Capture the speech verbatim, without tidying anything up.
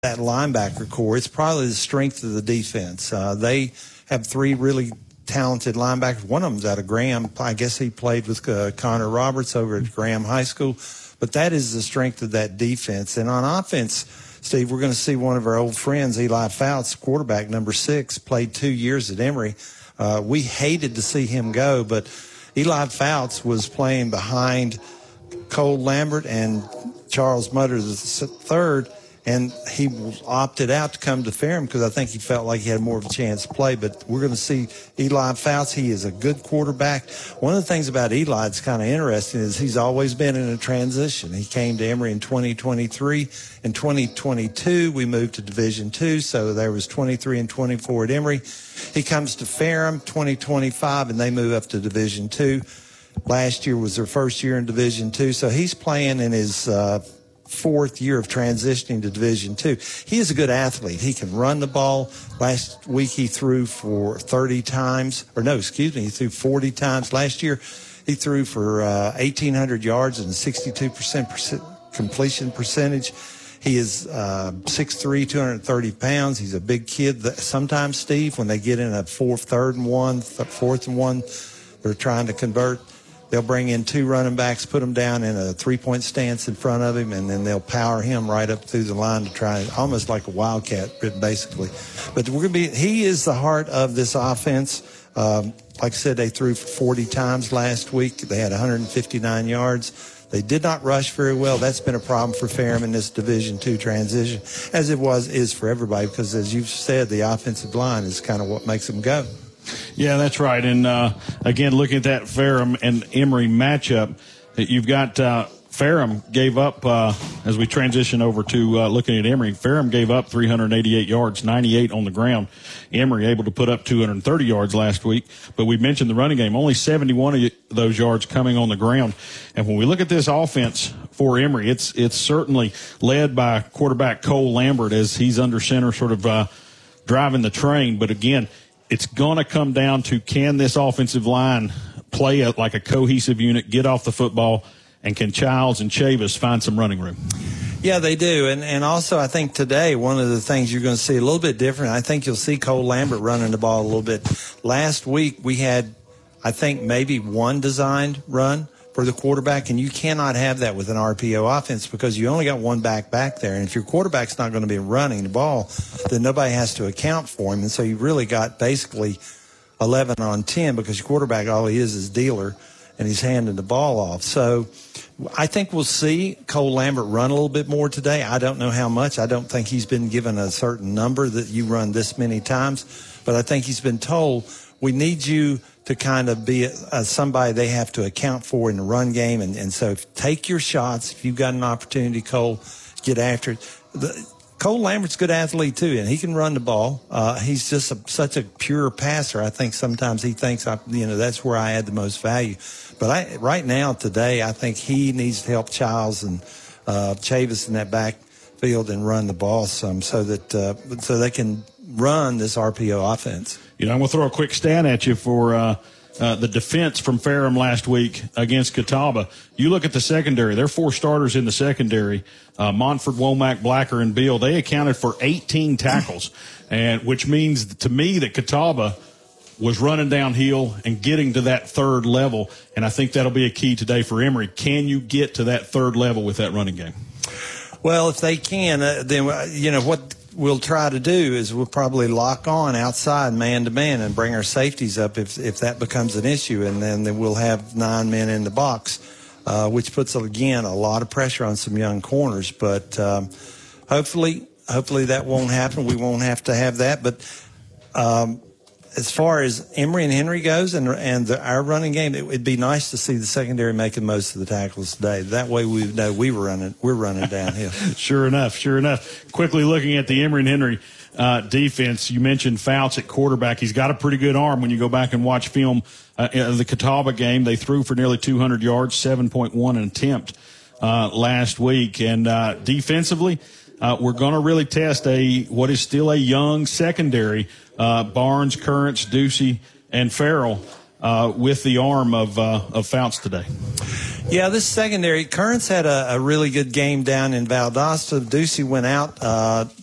that linebacker core, it's probably the strength of the defense. Uh, they have three really talented linebackers. One of them's out of Graham. I guess he played with uh, Connor Roberts over at Graham High School. But that is the strength of that defense. And on offense, Steve, we're going to see one of our old friends, Eli Fouts, quarterback number six, played two years at Emory. Uh, we hated to see him go, but Eli Fouts was playing behind Cole Lambert and Charles Mutter the third, and he opted out to come to Ferrum because I think he felt like he had more of a chance to play. But we're going to see Eli Fouts. He is a good quarterback. One of the things about Eli that's kind of interesting is he's always been in a transition. He came to Emory in twenty twenty-three. In twenty twenty-two, we moved to Division two, so there was twenty-three and twenty-four at Emory. He comes to Ferrum twenty twenty-five, and they move up to Division two. Last year was their first year in Division two, so he's playing in his uh, fourth year of transitioning to Division two. He is a good athlete. He can run the ball. Last week he threw for thirty times, or no, excuse me, he threw forty times. Last year he threw for uh, eighteen hundred yards and sixty-two percent completion percentage. He is uh, six three, two hundred thirty pounds. He's a big kid. Sometimes, Steve, when they get in a fourth, third and one, th- fourth and one, they're trying to convert. They'll bring in two running backs, put them down in a three-point stance in front of him, and then they'll power him right up through the line to try, almost like a wildcat, basically. But we're going to be. He is the heart of this offense. Um, like I said, they threw for forty times last week. They had one hundred fifty-nine yards. They did not rush very well. That's been a problem for Ferrum in this Division two transition, as it was is for everybody, because as you've said, the offensive line is kind of what makes them go. Yeah, that's right. And, uh, again, looking at that Ferrum and Emory matchup, you've got uh, Ferrum gave up, uh, as we transition over to uh, looking at Emory, Ferrum gave up three hundred eighty-eight yards, ninety-eight on the ground. Emory able to put up two hundred thirty yards last week. But we mentioned the running game, only seventy-one of those yards coming on the ground. And when we look at this offense for Emory, it's it's certainly led by quarterback Cole Lambert as he's under center sort of uh, driving the train. But, again, it's going to come down to, can this offensive line play a, like a cohesive unit, get off the football, and can Childs and Chavis find some running room? Yeah, they do. And and also I think today one of the things you're going to see a little bit different, I think you'll see Cole Lambert running the ball a little bit. Last week we had, I think, maybe one designed run for the quarterback, and you cannot have that with an R P O offense because you only got one back back there. And if your quarterback's not going to be running the ball, then nobody has to account for him. And so you really got basically eleven on ten because your quarterback, all he is is dealer, and he's handing the ball off. So I think we'll see Cole Lambert run a little bit more today. I don't know how much. I don't think he's been given a certain number that you run this many times, but I think he's been told, we need you to kind of be uh, somebody they have to account for in the run game. And, and so take your shots. If you've got an opportunity, Cole, get after it. The, Cole Lambert's a good athlete, too, and he can run the ball. Uh, he's just a, such a pure passer. I think sometimes he thinks, I, you know, that's where I add the most value. But I, right now, today, I think he needs to help Childs and uh, Chavis in that backfield and run the ball some so that uh, so they can run this R P O offense. You know, I'm going to throw a quick stat at you for uh, uh, the defense from Ferrum last week against Catawba. You look at the secondary. There are four starters in the secondary, uh, Montford, Womack, Blacker, and Beal. They accounted for eighteen tackles, and which means to me that Catawba was running downhill and getting to that third level, and I think that'll be a key today for Emory. Can you get to that third level with that running game? Well, if they can, uh, then, uh, you know, what we'll try to do is we'll probably lock on outside man-to-man and bring our safeties up if if that becomes an issue, and then, then we'll have nine men in the box, uh, which puts, again, a lot of pressure on some young corners. But um, hopefully, hopefully that won't happen. We won't have to have that. But um, as far as Emory and Henry goes and and the, our running game, it would be nice to see the secondary making most of the tackles today. That way we would know we were running, we're running downhill. Sure enough, sure enough. Quickly looking at the Emory and Henry uh, defense, you mentioned Fouts at quarterback. He's got a pretty good arm when you go back and watch film uh, of the Catawba game. They threw for nearly two hundred yards, seven point one an attempt uh, last week. And uh, defensively, uh, we're going to really test a what is still a young secondary. Uh, Barnes, Currents, Ducey, and Farrell uh, with the arm of uh, of Fouts today. Yeah, this secondary, Currents had a, a really good game down in Valdosta. Ducey went out uh,